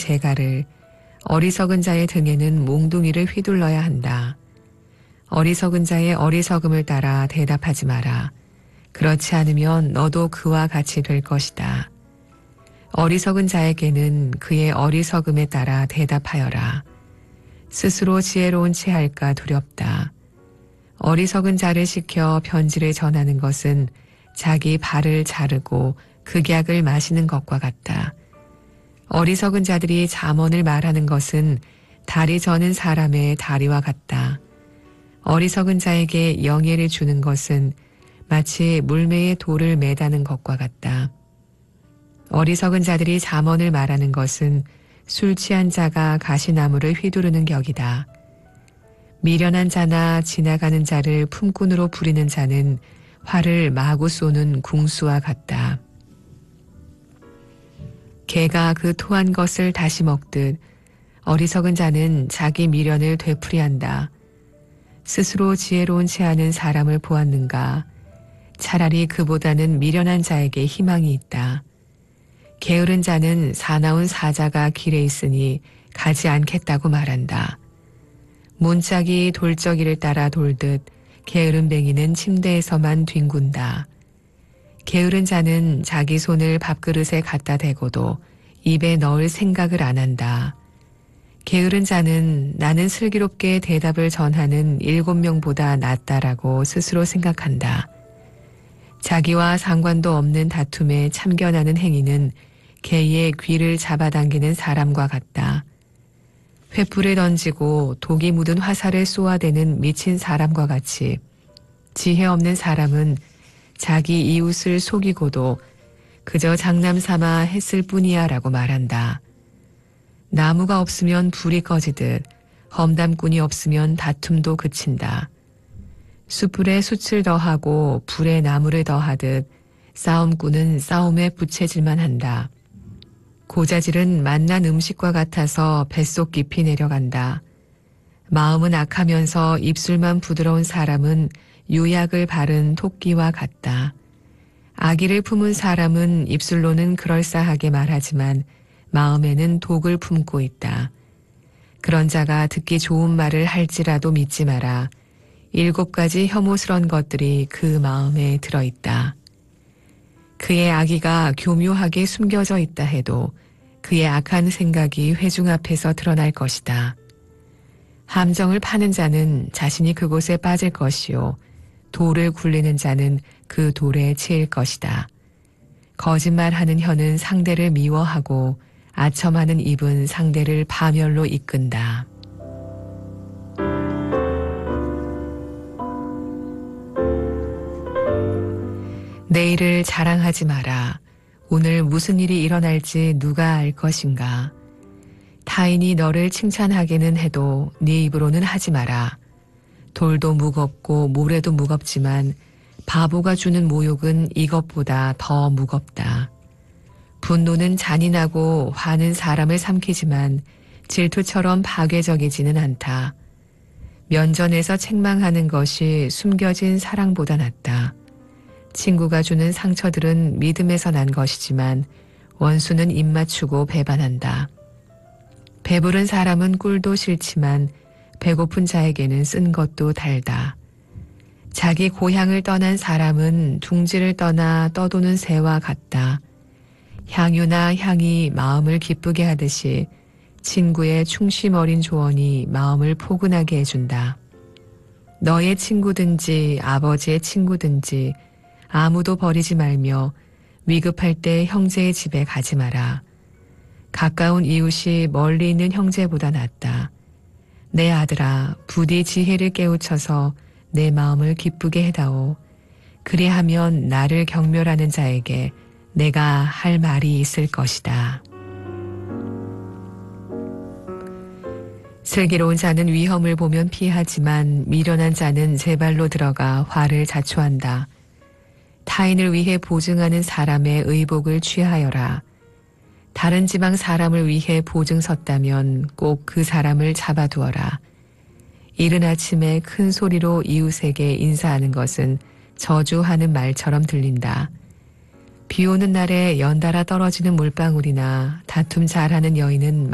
재갈을, 어리석은 자의 등에는 몽둥이를 휘둘러야 한다. 어리석은 자의 어리석음을 따라 대답하지 마라. 그렇지 않으면 너도 그와 같이 될 것이다. 어리석은 자에게는 그의 어리석음에 따라 대답하여라. 스스로 지혜로운 채 할까 두렵다. 어리석은 자를 시켜 편지를 전하는 것은 자기 발을 자르고 극약을 마시는 것과 같다. 어리석은 자들이 잠언을 말하는 것은 다리 저는 사람의 다리와 같다. 어리석은 자에게 영예를 주는 것은 마치 물매에 돌을 매다는 것과 같다. 어리석은 자들이 잠언을 말하는 것은 술 취한 자가 가시나무를 휘두르는 격이다. 미련한 자나 지나가는 자를 품꾼으로 부리는 자는 활을 마구 쏘는 궁수와 같다. 개가 그 토한 것을 다시 먹듯 어리석은 자는 자기 미련을 되풀이한다. 스스로 지혜로운 채 하는 사람을 보았는가? 차라리 그보다는 미련한 자에게 희망이 있다. 게으른 자는 사나운 사자가 길에 있으니 가지 않겠다고 말한다. 문짝이 돌적이를 따라 돌듯 게으른 뱅이는 침대에서만 뒹군다. 게으른 자는 자기 손을 밥그릇에 갖다 대고도 입에 넣을 생각을 안 한다. 게으른 자는 나는 슬기롭게 대답을 전하는 7명보다 낫다라고 스스로 생각한다. 자기와 상관도 없는 다툼에 참견하는 행위는 개의 귀를 잡아당기는 사람과 같다. 횃불을 던지고 독이 묻은 화살을 쏘아대는 미친 사람과 같이 지혜 없는 사람은 자기 이웃을 속이고도 그저 장난삼아 했을 뿐이야 라고 말한다. 나무가 없으면 불이 꺼지듯 험담꾼이 없으면 다툼도 그친다. 숯불에 숯을 더하고 불에 나무를 더하듯 싸움꾼은 싸움에 부채질만 한다. 고자질은 맛난 음식과 같아서 뱃속 깊이 내려간다. 마음은 악하면서 입술만 부드러운 사람은 유약을 바른 토끼와 같다. 악의를 품은 사람은 입술로는 그럴싸하게 말하지만 마음에는 독을 품고 있다. 그런 자가 듣기 좋은 말을 할지라도 믿지 마라. 7가지 혐오스런 것들이 그 마음에 들어있다. 그의 악의가 교묘하게 숨겨져 있다 해도 그의 악한 생각이 회중 앞에서 드러날 것이다. 함정을 파는 자는 자신이 그곳에 빠질 것이요. 돌을 굴리는 자는 그 돌에 치일 것이다. 거짓말하는 혀는 상대를 미워하고 아첨하는 입은 상대를 파멸로 이끈다. 내일을 자랑하지 마라. 오늘 무슨 일이 일어날지 누가 알 것인가. 타인이 너를 칭찬하기는 해도 네 입으로는 하지 마라. 돌도 무겁고 모래도 무겁지만 바보가 주는 모욕은 이것보다 더 무겁다. 분노는 잔인하고 화는 사람을 삼키지만 질투처럼 파괴적이지는 않다. 면전에서 책망하는 것이 숨겨진 사랑보다 낫다. 친구가 주는 상처들은 믿음에서 난 것이지만 원수는 입맞추고 배반한다. 배부른 사람은 꿀도 싫지만 배고픈 자에게는 쓴 것도 달다. 자기 고향을 떠난 사람은 둥지를 떠나 떠도는 새와 같다. 향유나 향이 마음을 기쁘게 하듯이 친구의 충심 어린 조언이 마음을 포근하게 해준다. 너의 친구든지 아버지의 친구든지 아무도 버리지 말며 위급할 때 형제의 집에 가지 마라. 가까운 이웃이 멀리 있는 형제보다 낫다. 내 아들아, 부디 지혜를 깨우쳐서 내 마음을 기쁘게 해다오. 그리하면 나를 경멸하는 자에게 내가 할 말이 있을 것이다. 슬기로운 자는 위험을 보면 피하지만 미련한 자는 제 발로 들어가 화를 자초한다. 타인을 위해 보증하는 사람의 의복을 취하여라. 다른 지방 사람을 위해 보증 섰다면 꼭 그 사람을 잡아두어라. 이른 아침에 큰 소리로 이웃에게 인사하는 것은 저주하는 말처럼 들린다. 비 오는 날에 연달아 떨어지는 물방울이나 다툼 잘하는 여인은